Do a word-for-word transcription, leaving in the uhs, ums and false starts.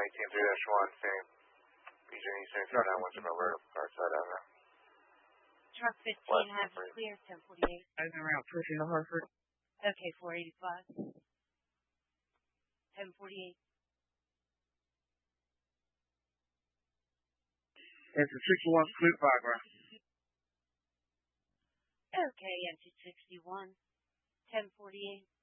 eighteen three dash one, same. B J Eastern two nine one zero Roberta, Parkside Avenue. Truck fifteen has a clear, ten forty-eight. I'm around pushing to Hartford. Okay, four eighty-five. ten forty-eight. It's a sixty-one Fleet Fiber. Okay, entry sixty-one. ten forty-eight.